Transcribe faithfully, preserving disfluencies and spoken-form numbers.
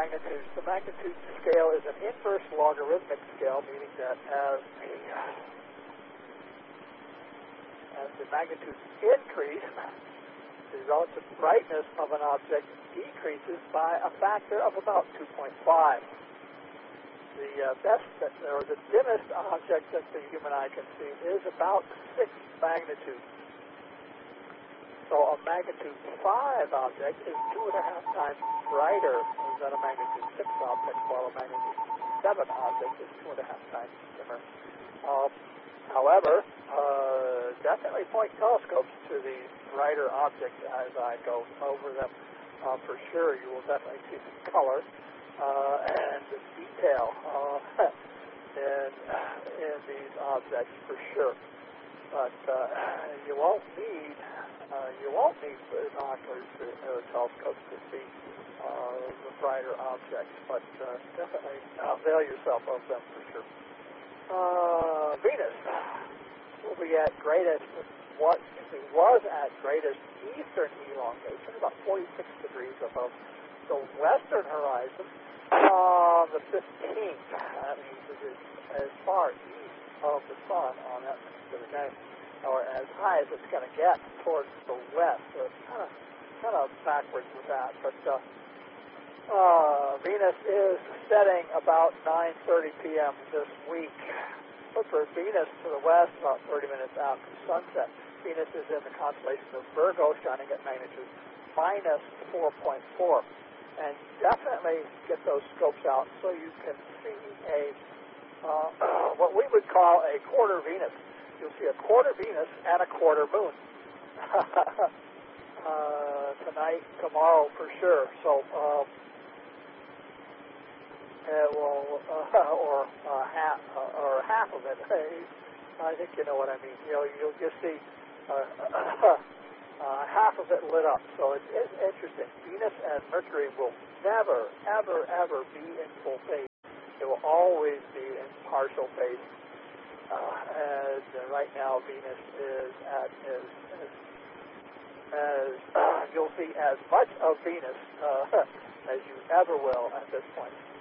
magnitudes. The magnitude scale is an inverse logarithmic scale, meaning that as the, as the magnitudes increase, the relative brightness of an object decreases by a factor of about two point five. The uh, best, or the dimmest object that the human eye can see is about six magnitudes. So a magnitude five object is two and a half times brighter than a magnitude six object, while a magnitude seven object is two and a half times dimmer. Um, however, uh, definitely point telescopes to these brighter objects as I go over them. Uh, for sure, you will definitely see some color uh, and detail uh, in, in these objects for sure. But uh, you won't need uh, you won't need binoculars or telescopes to see uh, the brighter objects. But uh, definitely avail yourself of them for sure. Uh, Venus will be at greatest. What it was at greatest eastern elongation, about forty-six degrees above the western horizon on the fifteenth. That means it is as far east of the sun on that particular day, or as high as it's going to get towards the west. So it's kind of kind of backwards with that. But uh, uh, Venus is setting about nine thirty p m this week. Look for Venus to the west about thirty minutes after sunset. Venus is in the constellation of Virgo, shining at magnitude minus four point four. And definitely get those scopes out so you can see a uh, what we would call a quarter Venus. You'll see a quarter Venus and a quarter moon uh, tonight, tomorrow for sure. So, um, it will, uh, or uh, half, uh, or half of it. I think you know what I mean. You know, you'll just see. Uh, uh, half of it lit up. So it's, it's interesting. Venus and Mercury will never, ever, ever be in full phase. It will always be in partial phase. Uh, and uh, right now, Venus is at is, is as uh, you'll see as much of Venus uh, as you ever will at this point.